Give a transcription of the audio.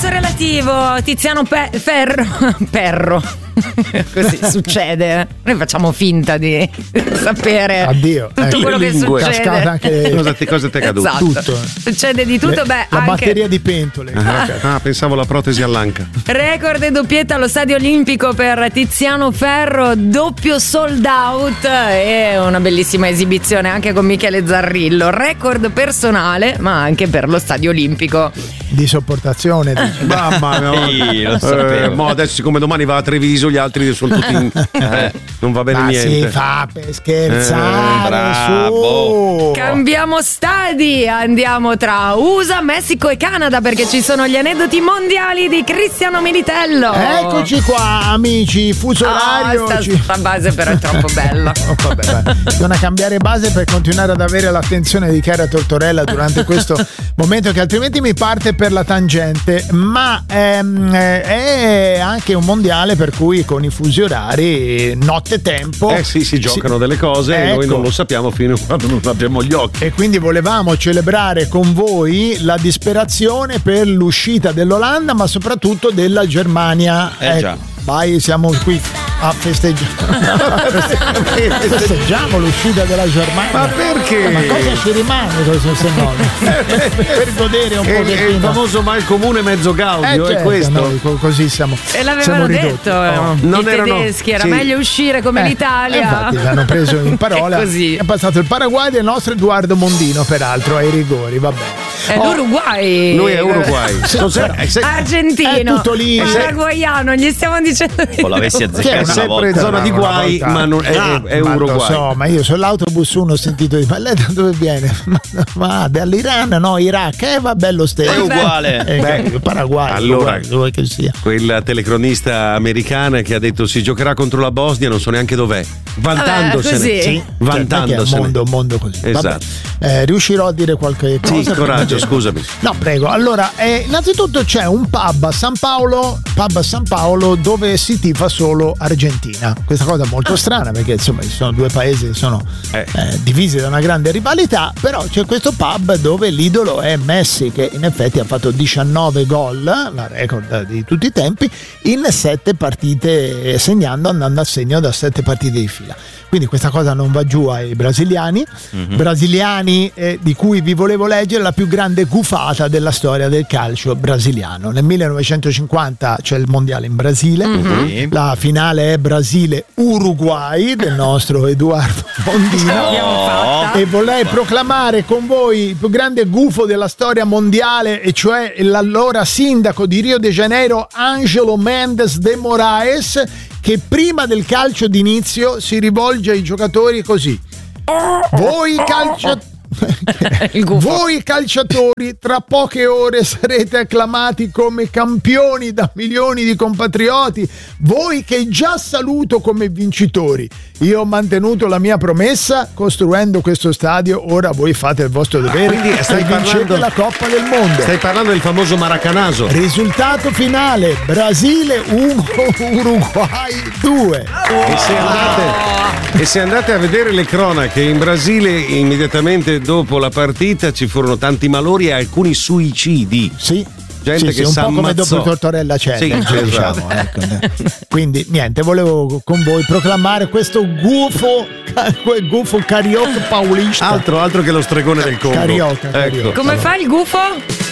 Sesso relativo, Tiziano Ferro. Così succede. Noi facciamo finta di sapere. Addio. Tutto quello che succede. Anche... Cosa ti è caduto? Esatto. Tutto. Succede di tutto. La anche... batteria di pentole. Pensavo la protesi all'anca. Record e doppietta allo Stadio Olimpico per Tiziano Ferro, doppio sold out e una bellissima esibizione anche con Michele Zarrillo. Record personale, ma anche per lo Stadio Olimpico. Di sopportazione. Mamma mia. Lo sapevo. Adesso siccome domani va a Treviso, gli altri sono tutti non va bene niente. Si fa per scherzare. Bravo. Cambiamo stadi, andiamo tra USA, Messico e Canada perché ci sono gli aneddoti mondiali di Cristiano Militello. Eccoci qua, amici, fuso orario. Sta base però è troppo bella. Vabbè. Bisogna cambiare base per continuare ad avere l'attenzione di Chiara Tortorella durante questo momento, che altrimenti mi parte per la tangente. Ma è anche un mondiale per cui con i fusi orari notte tempo si giocano delle cose e noi non lo sappiamo fino a quando non abbiamo gli occhi. E quindi volevamo celebrare con voi la disperazione per l'uscita dell'Olanda, ma soprattutto della Germania. Già. Vai, siamo qui a festeggiamo l'uscita della Germania. Ma perché? Ma cosa ci rimane questo se no? Per godere un pochettino. È il famoso mal comune mezzo gaudio, certo, è questo. Noi così siamo. E l'avevano detto non i tedeschi, era meglio uscire come l'Italia. Infatti l'hanno preso in parola. Così. È passato il Paraguay del nostro Edoardo Mondino, peraltro, ai rigori, va bene. È l'Uruguay. Lui è Uruguay. Argentino. È tutto lì. Paraguayano, gli stiamo dicendo O l'avessi azzeccato è sempre in zona di guai, ma non è Uruguay. Lo so, ma io sull'autobus uno ho sentito di lei da dove viene? Ma dall'Iran, no, Iraq, vabbè lo stesso. È uguale. Paraguay. Allora, dove che sia. Quella telecronista americana che ha detto si giocherà contro la Bosnia, non so neanche dov'è. Vantandosene. Sì, vantandosene. Un mondo così. Esatto. Riuscirò a dire qualche cosa. Sì, coraggio, scusami. No, prego. Allora, innanzitutto c'è un pub a San Paolo dove si tifa solo Argentina. Questa cosa è molto strana perché insomma ci sono due paesi che sono divisi da una grande rivalità, però c'è questo pub dove l'idolo è Messi, che in effetti ha fatto 19 gol, la record di tutti i tempi, in 7 partite, andando a segno da 7 partite di fila. Quindi questa cosa non va giù ai brasiliani, di cui vi volevo leggere la più grande gufata della storia del calcio brasiliano. Nel 1950 c'è il mondiale in Brasile, la finale è Brasile-Uruguay del nostro Edoardo Mondino, e vorrei proclamare con voi il più grande gufo della storia mondiale, e cioè l'allora sindaco di Rio de Janeiro Ângelo Mendes de Moraes, che prima del calcio d'inizio si rivolge ai giocatori così: voi calciatori tra poche ore sarete acclamati come campioni da milioni di compatrioti, voi che già saluto come vincitori. Io ho mantenuto la mia promessa costruendo questo stadio, ora voi fate il vostro dovere e vincete la Coppa del Mondo. Stai parlando del famoso Maracanazo. Risultato finale: Brasile 1, Uruguay 2. E se andate a vedere le cronache, in Brasile immediatamente dopo la partita ci furono tanti malori e alcuni suicidi. Sì. Gente che un si po' come ammazzò. dopo Tortorella c'è, Sì, diciamo, ecco. Quindi niente, volevo con voi proclamare questo gufo carioca paulista. Altro che lo stregone del Congo. Carioca. Come fa il gufo?